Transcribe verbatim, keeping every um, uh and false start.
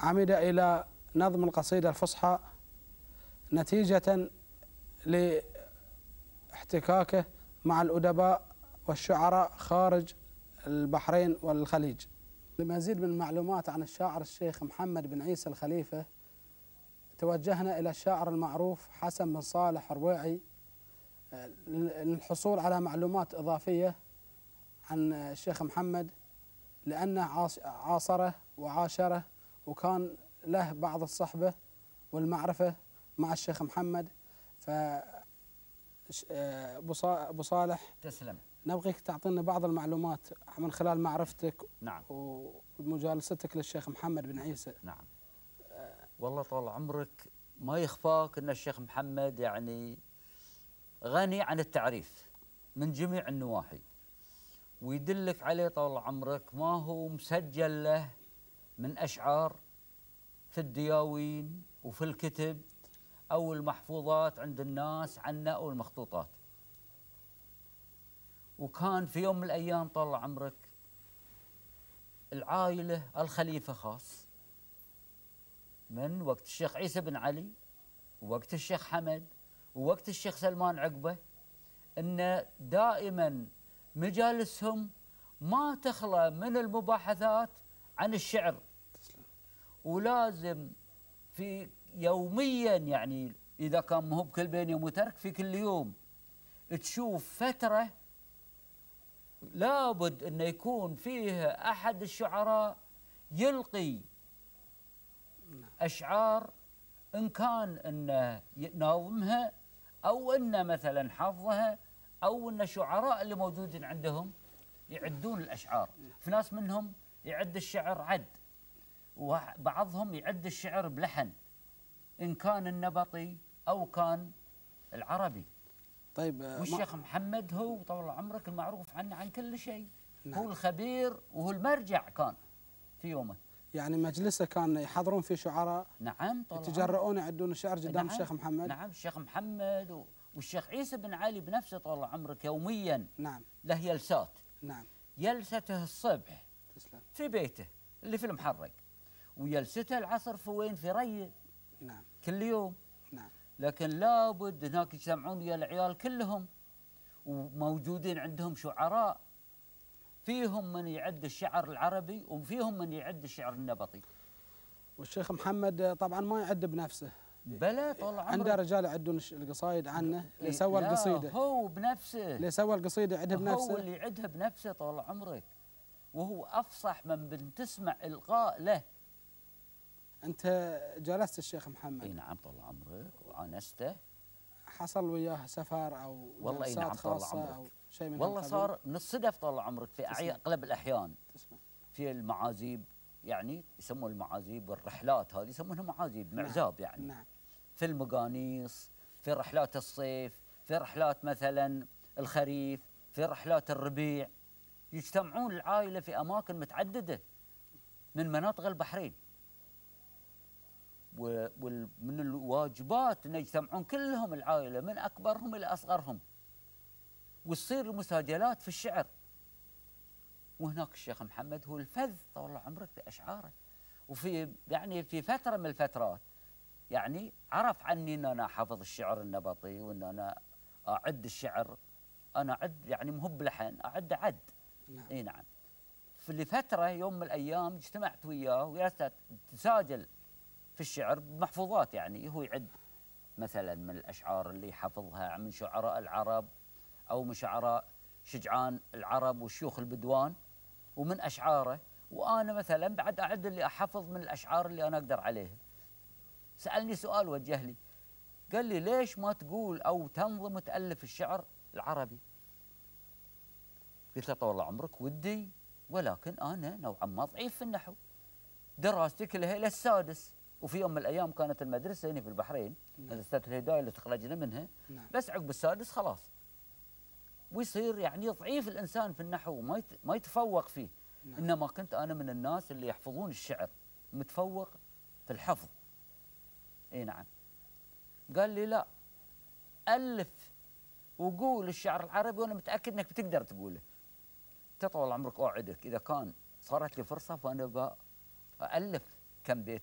عمد إلى نظم القصيدة الفصحى نتيجة لاحتكاكه مع الأدباء والشعراء خارج البحرين والخليج. لمزيد من المعلومات عن الشاعر الشيخ محمد بن عيسى الخليفة توجهنا إلى الشاعر المعروف حسن بن صالح الرويعي للحصول على معلومات إضافية عن الشيخ محمد، لأنه عاصره وعاشره وكان له بعض الصحبة والمعرفة مع الشيخ محمد. ف أبو صالح تسلم، نبغيك تعطينا بعض المعلومات من خلال معرفتك نعم ومجالستك للشيخ محمد بن عيسى. نعم. والله طول عمرك ما يخفاك أن الشيخ محمد يعني غني عن التعريف من جميع النواحي، ويدلك عليه طول عمرك ما هو مسجل له من أشعار في الدياوين وفي الكتب أو المحفوظات عند الناس عنه أو المخطوطات. وكان في يوم من الأيام طول عمرك العائلة الخليفة خاص من وقت الشيخ عيسى بن علي ووقت الشيخ حمد ووقت الشيخ سلمان عقبة، أن دائما مجالسهم ما تخلى من المباحثات عن الشعر، ولازم في يوميا يعني إذا كان مو بكل بين يوم وترك في كل يوم تشوف فترة لابد أن يكون فيها أحد الشعراء يلقي أشعار، إن كان أنه ناظمها أو أنه مثلا حافظها أو أن الشعراء اللي موجودين عندهم يعدون الأشعار. في ناس منهم يعد الشعر عد، وبعضهم يعد الشعر بلحن إن كان النبطي أو كان العربي. طيب والشيخ محمد هو طول عمرك المعروف عنه عن كل شيء. نعم. هو الخبير وهو المرجع كان في يومه. يعني مجلسه كان يحضرون فيه شعراء نعم طول يتجرؤون يعدون الشعر قدام نعم الشيخ محمد. نعم الشيخ محمد والشيخ عيسى بن علي بنفسه طول عمرك يوميا نعم له جلسات. نعم. جلسته الصبح تسلم في بيته اللي في المحرق، وجلسته العصر في وين؟ في ريه. نعم كل يوم. نعم. لكن لابد هناك يجتمعون ويا العيال كلهم، وموجودين عندهم شعراء فيهم من يعد الشعر العربي وفيهم من يعد الشعر النبطي. والشيخ محمد طبعا ما يعد بنفسه، بلى طول عمرك عنده رجال يعدون القصايد عنه اللي سوى لا القصيده. هو بنفسه اللي سوى القصيده يعدها بنفسه. هو اللي يعدها بنفسه طول عمرك، وهو افصح من بتسمع القاء له. انت جلست الشيخ محمد؟ اي نعم طول عمرك وعانسته. حصل وياه سفر او والله جلسات نعم خاصه او شيء من والله صار من الصدف طول عمرك في اغلب الاحيان. تسمع. في المعازيب يعني يسمون المعازيب والرحلات هذه يسمونها معازيب معزاب. نعم. يعني نعم. في المقانيص، في رحلات الصيف، في رحلات مثلا الخريف، في رحلات الربيع، يجتمعون العائلة في أماكن متعددة من مناطق البحرين، ومن الواجبات أن يجتمعون كلهم العائلة من أكبرهم إلى أصغرهم، وتصير المساجلات في الشعر. وهناك الشيخ محمد هو الفذ طول عمرك في أشعاره. وفي يعني في فترة من الفترات يعني عرف عني ان انا حافظ الشعر النبطي وان انا اعد الشعر. انا اعد يعني مو بلحن، اعد عد. نعم. اي نعم. في لفتره يوم من الايام اجتمعت وياه وجلست تساجل في الشعر بمحفوظات، يعني هو يعد مثلا من الاشعار اللي حفظها من شعراء العرب او من شعراء شجعان العرب وشيوخ البدوان ومن اشعاره، وانا مثلا بعد اعد اللي احفظ من الاشعار اللي انا اقدر عليها. سألني سؤال وجه لي، قال لي ليش ما تقول أو تنظم وتألف الشعر العربي؟ قلت له طول عمرك ودي، ولكن أنا نوعا ما ضعيف في النحو، دراستي كلها إلى السادس، وفي يوم من الأيام كانت المدرسة هنا في البحرين مدرسة الهداية اللي تخرجنا منها. نعم. بس عقب السادس خلاص ويصير يعني ضعيف الإنسان في النحو ما ما يتفوق فيه. نعم. إنما كنت أنا من الناس اللي يحفظون الشعر، متفوق في الحفظ. اي نعم. قال لي لا، ألف وقول الشعر العربي وانا متأكد انك بتقدر تقوله. طول عمرك اوعدك اذا كان صارت لي فرصة فانا بألف كم بيت